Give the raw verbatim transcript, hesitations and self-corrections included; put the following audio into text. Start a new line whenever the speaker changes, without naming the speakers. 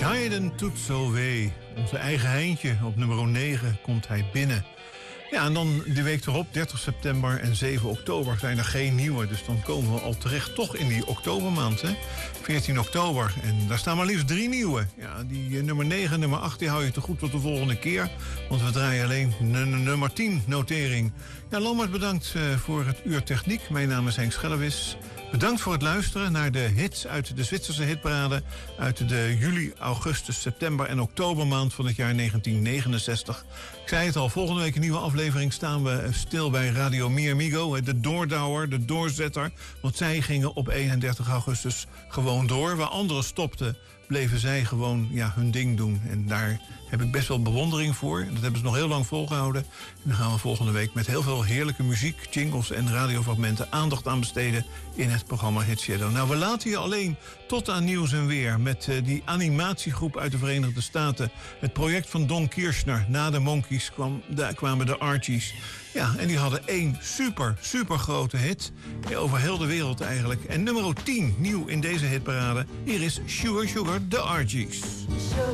Scheiden tut zo weh. Onze eigen Heintje op nummer negen komt hij binnen. Ja, en dan de week erop, dertig september en zeven oktober, zijn er geen nieuwe. Dus dan komen we al terecht toch in die oktobermaand, hè? veertien oktober. En daar staan maar liefst drie nieuwe. Ja, die uh, nummer negen, nummer acht, die hou je te goed tot de volgende keer. Want we draaien alleen n- nummer tien notering. Ja, Lambert, bedankt uh, voor het uur techniek. Mijn naam is Henk Schellewis. Bedankt voor het luisteren naar de hits uit de Zwitserse hitparade uit de juli, augustus, september en oktobermaand van het jaar negentien negenenzestig. Ik zei het al, volgende week een nieuwe aflevering staan we stil bij Radio Mi Amigo, de doordouwer, de doorzetter. Want zij gingen op eenendertig augustus gewoon door. Waar anderen stopten, bleven zij gewoon ja, hun ding doen. En daar heb ik best wel bewondering voor. Dat hebben ze nog heel lang volgehouden. En dan gaan we volgende week met heel veel heerlijke muziek, jingles en radiofragmenten aandacht aan besteden in het programma Hit Shadow. Nou, we laten je alleen tot aan nieuws en weer met uh, die animatiegroep uit de Verenigde Staten. Het project van Don Kirshner. Na de Monkees kwam, daar kwamen de Archies. Ja, en die hadden één super, super grote hit. Ja, over heel de wereld eigenlijk. En nummer tien, nieuw in deze hitparade. Hier is Sugar Sugar, de Archies.